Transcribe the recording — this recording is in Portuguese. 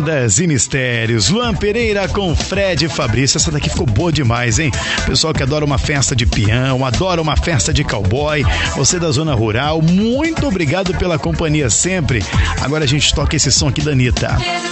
Lendas e Mistérios, Luan Pereira com Fred Fabrício. Essa daqui ficou boa demais, hein? Pessoal que adora uma festa de peão, adora uma festa de cowboy, você da zona rural, muito obrigado pela companhia sempre. Agora a gente toca esse som aqui da Anitta.